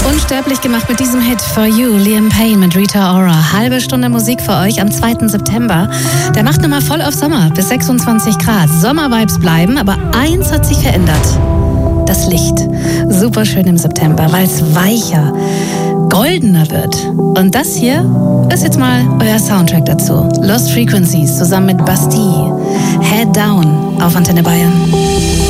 Unsterblich gemacht mit diesem Hit For You, Liam Payne mit Rita Ora. Halbe Stunde Musik für euch am 2. September. Der macht nochmal voll auf Sommer, bis 26 Grad. Sommervibes bleiben, aber eins hat sich verändert. Das Licht. Super schön im September, weil es weicher, goldener wird. Und das hier ist jetzt mal euer Soundtrack dazu. Lost Frequencies zusammen mit Bastille. Head Down auf Antenne Bayern.